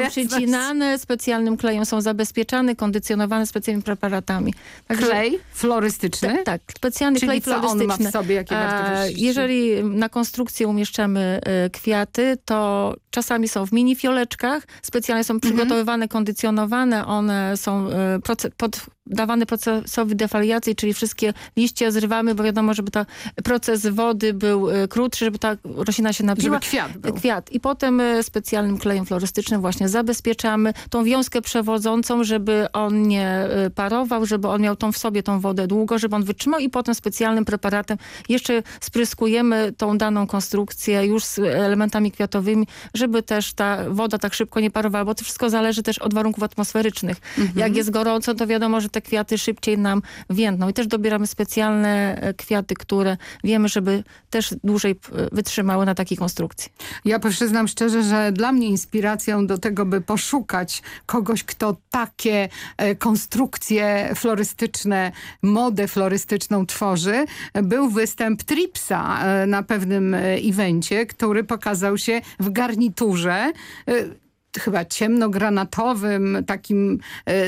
przycinane specjalnym klejem, są zabezpieczane, kondycjonowane specjalnymi preparatami. Także, klej florystyczny? tak, specjalny Czyli klej co on florystyczny. ma w sobie, jakie wartości? Jeżeli na konstrukcję umieszczamy kwiaty, to czasami są w mini fioleczkach, specjalnie są przygotowywane, kondycjonowane, one są poddawane procesowi defoliacji, czyli wszystkie liście zrywamy, bo wiadomo, żeby proces wody był krótszy, żeby ta roślina się napiła. Żeby kwiat był. Kwiat. I potem specjalnym klejem florystycznym właśnie zabezpieczamy tą wiązkę przewodzącą, żeby on nie parował, żeby on miał w sobie tą wodę długo, żeby on wytrzymał i potem specjalnym preparatem jeszcze spryskujemy tą daną konstrukcję już z elementami kwiatowymi, żeby też ta woda tak szybko nie parowała, bo to wszystko zależy też od warunków atmosferycznych. Jak jest gorąco, to wiadomo, że te kwiaty szybciej nam więdną. I też dobieramy specjalne kwiaty, które wiemy, żeby też dłużej wytrzymały na takiej konstrukcji. Ja przyznam szczerze, że dla mnie inspiracją do tego, by poszukać kogoś, kto takie konstrukcje florystyczne, modę florystyczną tworzy, był występ Tripsa na pewnym evencie, który pokazał się w garniturze chyba ciemnogranatowym, takim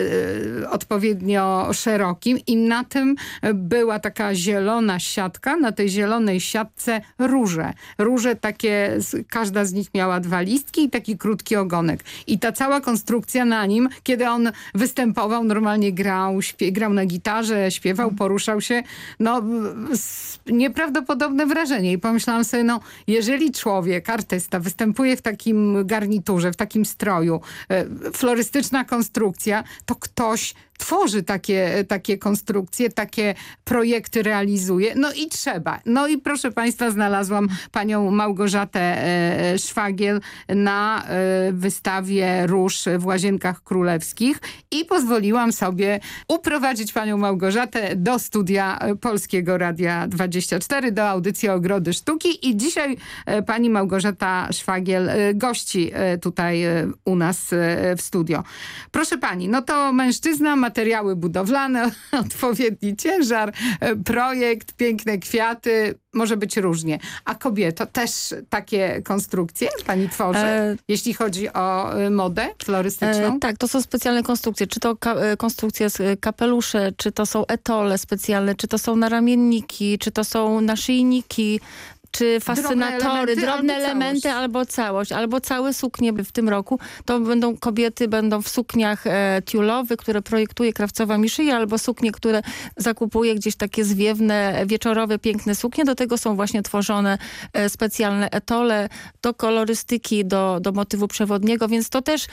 odpowiednio szerokim i na tym była taka zielona siatka, na tej zielonej siatce róże. Róże takie, każda z nich miała 2 listki i taki krótki ogonek. I ta cała konstrukcja na nim, kiedy on występował, normalnie grał na gitarze, śpiewał, poruszał się, no nieprawdopodobne wrażenie. I pomyślałam sobie, no jeżeli człowiek, artysta występuje w takim garniturze, w takim stroju, florystyczna konstrukcja, to ktoś tworzy takie konstrukcje, takie projekty realizuje. No i trzeba. No i proszę Państwa, znalazłam panią Małgorzatę Szwagiel na wystawie róż w Łazienkach Królewskich i pozwoliłam sobie uprowadzić panią Małgorzatę do studia Polskiego Radia 24, do audycji Ogrody Sztuki i dzisiaj pani Małgorzata Szwagiel gości tutaj u nas w studio. Proszę pani, no to mężczyzna, materiały budowlane, odpowiedni ciężar, projekt, piękne kwiaty, może być różnie. A kobieto, też takie konstrukcje pani tworzy, jeśli chodzi o modę florystyczną? Tak, to są specjalne konstrukcje. Czy to konstrukcje z kapelusze, czy to są etole specjalne, czy to są naramienniki, czy to są naszyjniki, czy fascynatory, drobne elementy albo całość, albo całe suknie w tym roku. To kobiety będą w sukniach tiulowych, które projektuje krawcowa mi szyja, albo suknie, które zakupuje gdzieś takie zwiewne, wieczorowe, piękne suknie. Do tego są właśnie tworzone specjalne etole do kolorystyki, do motywu przewodniego, więc to też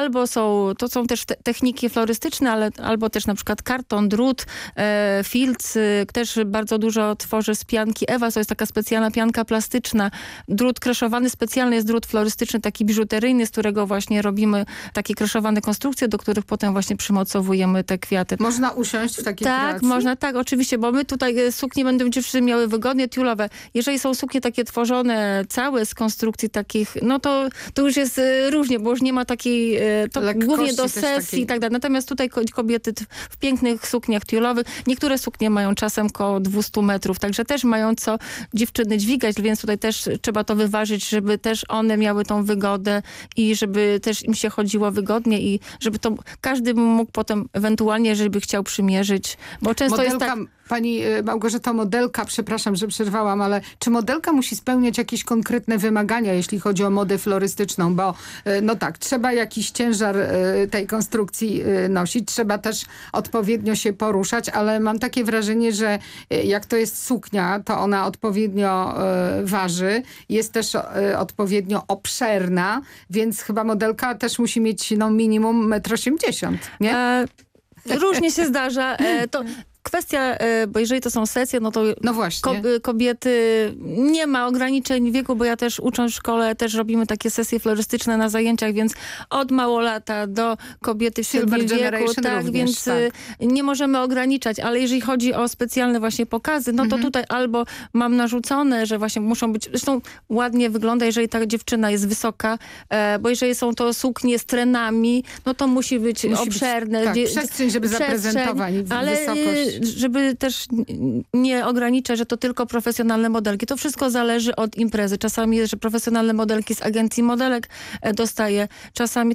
to są też techniki florystyczne, albo też na przykład karton, drut, filc, też bardzo dużo tworzy z pianki Ewa, to jest taka specjalna pianka plastyczna. Drut kreszowany specjalny jest drut florystyczny, taki biżuteryjny, z którego właśnie robimy takie kreszowane konstrukcje, do których potem właśnie przymocowujemy te kwiaty. Można usiąść w takiej kreacji? Tak, można, tak, oczywiście, bo my tutaj suknie będą dziewczyny miały wygodnie tiulowe. Jeżeli są suknie takie tworzone całe z konstrukcji takich, no to już jest różnie, bo już nie ma takiej, to głównie do sesji i tak dalej. Natomiast tutaj kobiety w pięknych sukniach tiulowych, niektóre suknie mają czasem koło 200 metrów, także też mają co dziewczyny dźwigać, więc tutaj też trzeba to wyważyć, żeby też one miały tą wygodę i żeby też im się chodziło wygodnie i żeby to każdy mógł potem ewentualnie, żeby chciał przymierzyć, bo często jest tak... Pani Małgorzato, modelka, przepraszam, że przerwałam, ale czy modelka musi spełniać jakieś konkretne wymagania, jeśli chodzi o modę florystyczną? Bo no tak, trzeba jakiś ciężar tej konstrukcji nosić, trzeba też odpowiednio się poruszać, ale mam takie wrażenie, że jak to jest suknia, to ona odpowiednio waży, jest też odpowiednio obszerna, więc chyba modelka też musi mieć minimum 1,80 m, nie? Różnie się zdarza. Kwestia, bo jeżeli to są sesje, no to właśnie. Kobiety, nie ma ograniczeń wieku, bo ja też ucząc w szkole, też robimy takie sesje florystyczne na zajęciach, więc od małolata do kobiety w średnim wieku, tak, również, więc nie możemy ograniczać, ale jeżeli chodzi o specjalne właśnie pokazy, no to tutaj albo mam narzucone, że właśnie muszą być, zresztą ładnie wygląda, jeżeli ta dziewczyna jest wysoka, bo jeżeli są to suknie z trenami, no to musi być obszerne. Przestrzeń, żeby zaprezentować wysokość. Żeby też nie ograniczać, że to tylko profesjonalne modelki. To wszystko zależy od imprezy. Czasami jest, że profesjonalne modelki z agencji modelek dostaje. Czasami